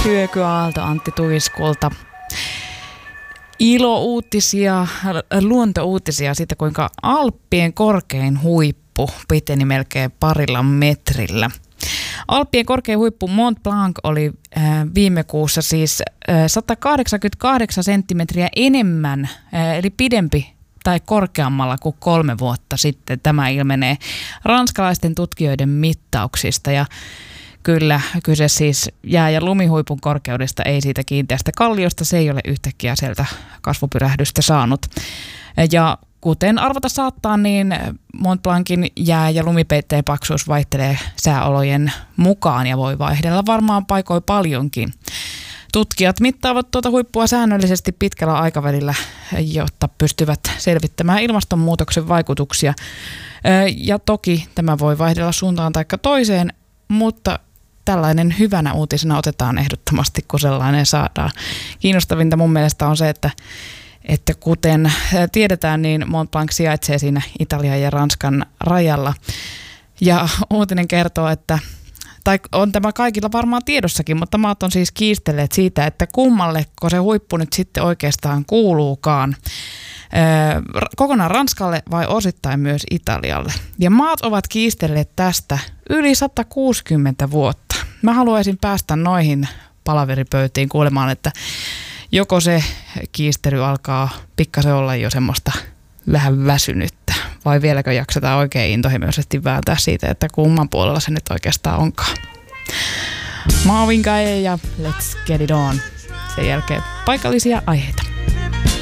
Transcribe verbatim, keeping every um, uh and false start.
Hyökyaalto Antti Tuiskulta. Ilo-uutisia, luontouutisia siitä, kuinka Alppien korkein huippu piteni melkein parilla metrillä. Alppien korkein huippu Mont Blanc oli äh, viime kuussa siis äh, sata kahdeksankymmentäkahdeksan senttimetriä enemmän, äh, eli pidempi tai korkeammalla kuin kolme vuotta sitten. Tämä ilmenee ranskalaisten tutkijoiden mittauksista ja kyllä kyse siis jää- ja lumihuipun korkeudesta, ei siitä kiinteästä kalliosta, se ei ole yhtäkkiä sieltä kasvupyrähdystä saanut. Ja kuten arvata saattaa, niin Mont Blancin jää- ja lumipeitteen paksuus vaihtelee sääolojen mukaan ja voi vaihdella varmaan paikoin paljonkin. Tutkijat mittaavat tuota huippua säännöllisesti pitkällä aikavälillä, jotta pystyvät selvittämään ilmastonmuutoksen vaikutuksia. Ja toki tämä voi vaihdella suuntaan tai toiseen, mutta tällainen hyvänä uutisena otetaan ehdottomasti, kun sellainen saadaan. Kiinnostavinta mun mielestä on se, että, että kuten tiedetään, niin Mont Blanc sijaitsee siinä Italian ja Ranskan rajalla. Ja uutinen kertoo, että tai on tämä kaikilla varmaan tiedossakin, mutta maat on siis kiistelleet siitä, että kummalleko se huippu nyt sitten oikeastaan kuuluukaan. Öö, kokonaan Ranskalle vai osittain myös Italialle. Ja maat ovat kiistelleet tästä yli sata kuusikymmentä vuotta. Mä haluaisin päästä noihin palaveripöytiin kuulemaan, että joko se kiistely alkaa pikkasen olla jo semmoista vähän väsynyttä, vai vieläkö jaksetaan oikein intohimoisesti vääntää siitä, että kumman puolella se nyt oikeastaan onkaan. Marvin Gaye ja Let's Get It On. Sen jälkeen paikallisia aiheita.